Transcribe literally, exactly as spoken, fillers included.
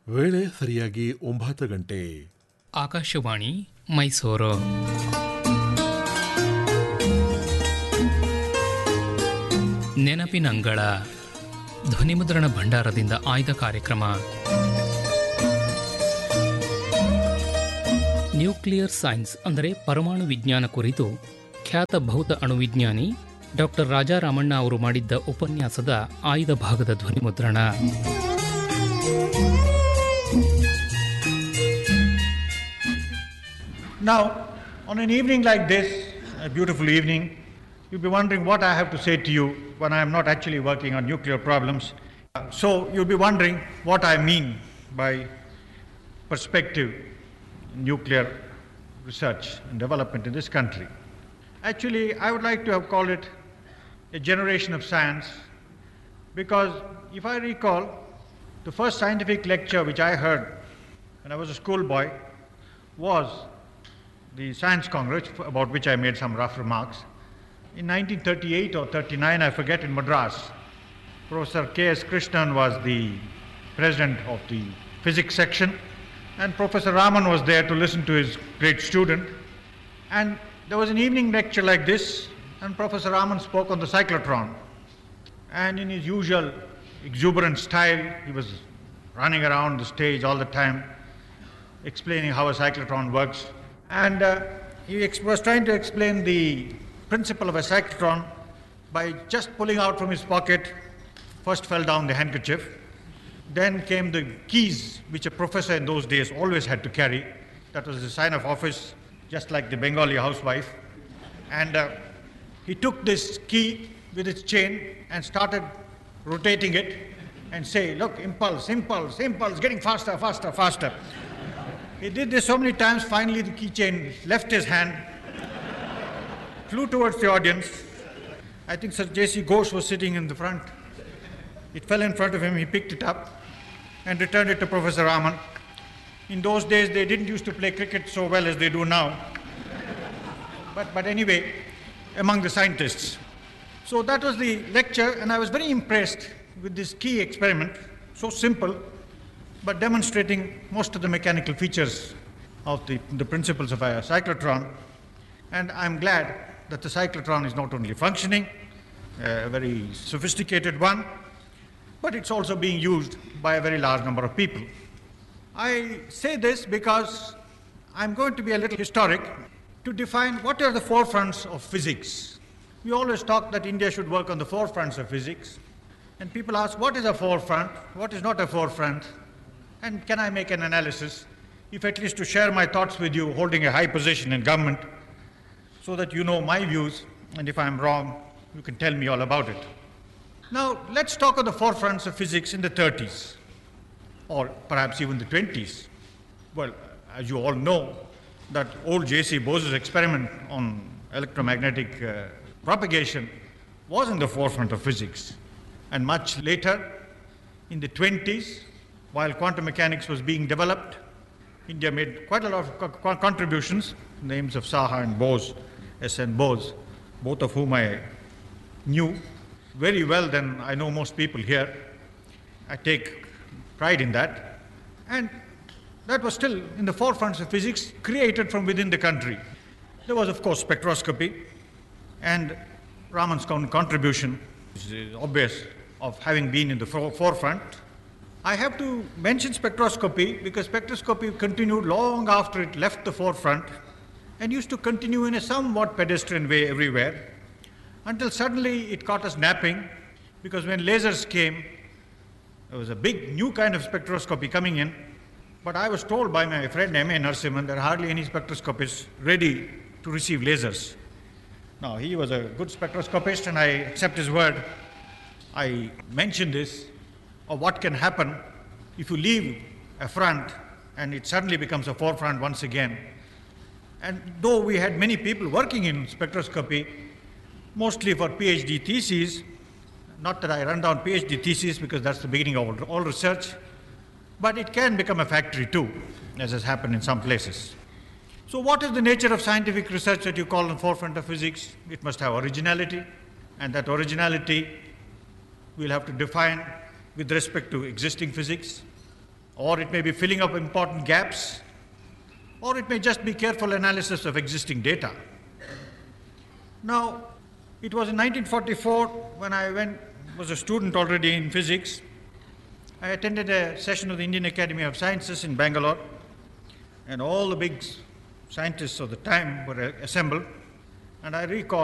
ವೇಳೆ ಸರಿಯಾಗಿ ಒಂಬತ್ತು ಗಂಟೆ. ಆಕಾಶವಾಣಿ ಮೈಸೂರು. ನೆನಪಿನಂಗಳ ಧ್ವನಿಮುದ್ರಣ ಭಂಡಾರದಿಂದ ಆಯ್ದ ಕಾರ್ಯಕ್ರಮ. ನ್ಯೂಕ್ಲಿಯರ್ ಸೈನ್ಸ್ ಅಂದರೆ ಪರಮಾಣು ವಿಜ್ಞಾನ ಕುರಿತು ಖ್ಯಾತ ಭೌತ ಅಣುವಿಜ್ಞಾನಿ ಡಾಕ್ಟರ್ ರಾಜಾರಾಮಣ್ಣ ಅವರು ಮಾಡಿದ್ದ ಉಪನ್ಯಾಸದ ಆಯ್ದ ಭಾಗದ ಧ್ವನಿಮುದ್ರಣ. Now, on an evening like this, a beautiful evening, you'll be wondering what I have to say to you when I am not actually working on nuclear problems. So you'll be wondering what I mean by perspective in nuclear research and development in this country. Actually, I would like to have called it a generation of science, because if I recall, the first scientific lecture which I heard when I was a schoolboy was the Science Congress, about which I made some rough remarks. In nineteen thirty-eight or thirty-nine, I forget, in Madras, Professor K S Krishnan was the president of the physics section, and Professor Raman was there to listen to his great student. And there was an evening lecture like this, and Professor Raman spoke on the cyclotron. And in his usual exuberant style, he was running around the stage all the time, explaining how a cyclotron works. And uh, he ex- was trying to explain the principle of a cyclotron by just pulling out from his pocket. First fell down the handkerchief, then came the keys, which a professor in those days always had to carry. That was the sign of office, just like the Bengali housewife. And uh, he took this key with its chain and started rotating it and say, look, impulse, impulse, impulse, getting faster, faster, faster. He did this so many times, finally the keychain left his hand, flew towards the audience. I think Sir J C Ghosh was sitting in the front. It fell in front of him, he picked it up and returned it to Professor Raman. In those days they didn't used to play cricket so well as they do now. But, but anyway, among the scientists. So that was the lecture, and I was very impressed with this key experiment, so simple, but demonstrating most of the mechanical features of the, the principles of a cyclotron. And I'm glad that the cyclotron is not only functioning, a very sophisticated one, but it's also being used by a very large number of people. I say this because I'm going to be a little historic to define what are the forefronts of physics. We always talk that India should work on the forefronts of physics, and people ask, what is a forefront, what is not a forefront? And can I make an analysis, if at least to share my thoughts with you, holding a high position in government, so that you know my views, and if I'm wrong, you can tell me all about it. Now, let's talk of the forefronts of physics in the thirties, or perhaps even the twenties. Well, as you all know, that old J C Bose's experiment on electromagnetic uh, propagation was in the forefront of physics. And much later, in the twenties, while quantum mechanics was being developed, India made quite a lot of co- co- contributions, names of Saha and Bose, S N Bose, both of whom I knew very well than I know most people here. I take pride in that. And that was still in the forefronts of physics, created from within the country. There was, of course, spectroscopy, and Raman's con- contribution is obvious of having been in the for- forefront. I have to mention spectroscopy because spectroscopy continued long after it left the forefront and used to continue in a somewhat pedestrian way everywhere, until suddenly it caught us napping, because when lasers came, there was a big new kind of spectroscopy coming in. But I was told by my friend M A Narasimhan there are hardly any spectroscopists ready to receive lasers. Now, he was a good spectroscopist, and I accept his word. I mention this of what can happen if you leave a front and it suddenly becomes a forefront once again. And though we had many people working in spectroscopy, mostly for PhD theses, not that I run down PhD theses because that's the beginning of all research, but it can become a factory too, as has happened in some places. So what is the nature of scientific research that you call the forefront of physics? It must have originality, and that originality we'll have to define with respect to existing physics. or it may be filling up important gaps, or it may just be careful analysis of existing data. Now, it was in nineteen forty-four when I went, was a student already in physics. I attended a session of the Indian Academy of Sciences in Bangalore, and all the big scientists of the time were assembled, and I recall